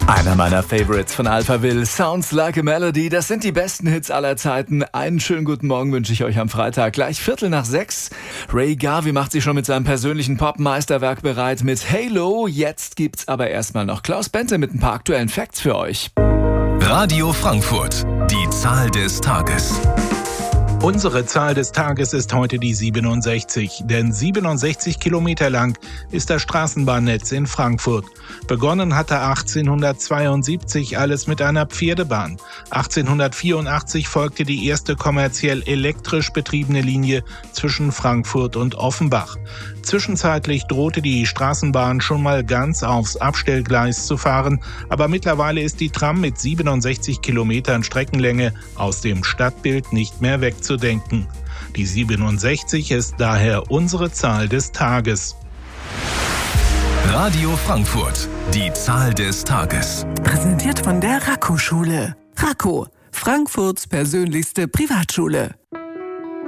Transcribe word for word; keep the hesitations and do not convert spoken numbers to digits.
Einer meiner Favorites von Alphaville, Sounds Like a Melody. Das sind die besten Hits aller Zeiten. Einen schönen guten Morgen wünsche ich euch am Freitag. Gleich Viertel nach sechs. Ray Garvey macht sich schon mit seinem persönlichen Pop-Meisterwerk bereit mit Halo. Jetzt gibt's aber erstmal noch Klaus Bente mit ein paar aktuellen Facts für euch. Radio Frankfurt, die Zahl des Tages. Unsere Zahl des Tages ist heute die siebenundsechzig, denn siebenundsechzig Kilometer lang ist das Straßenbahnnetz in Frankfurt. Begonnen hatte achtzehnhundertzweiundsiebzig alles mit einer Pferdebahn. achtzehnhundertvierundachtzig folgte die erste kommerziell elektrisch betriebene Linie zwischen Frankfurt und Offenbach. Zwischenzeitlich drohte die Straßenbahn schon mal ganz aufs Abstellgleis zu fahren, aber mittlerweile ist die Tram mit siebenundsechzig Kilometern Streckenlänge aus dem Stadtbild nicht mehr wegzudenken. Die siebenundsechzig ist daher unsere Zahl des Tages. Radio Frankfurt, die Zahl des Tages. Präsentiert von der Raco-Schule. Raco, Frankfurts persönlichste Privatschule.